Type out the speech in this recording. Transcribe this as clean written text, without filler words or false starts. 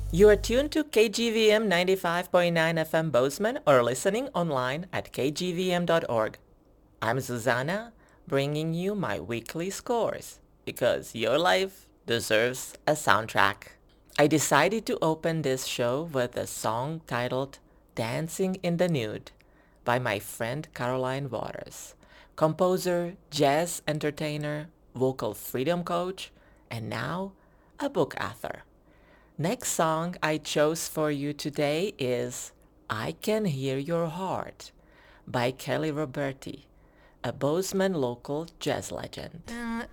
You are tuned to KGVM 95.9 FM Bozeman or listening online at kgvm.org. I'm Susanna, bringing you my weekly scores because your life deserves a soundtrack. I decided to open this show with a song titled Dancing in the Nude by my friend Caroline Waters, composer, jazz entertainer, vocal freedom coach, and now a book author. Next song I chose for you today is I Can Hear Your Heart by Kelly Roberti, a Bozeman local jazz legend.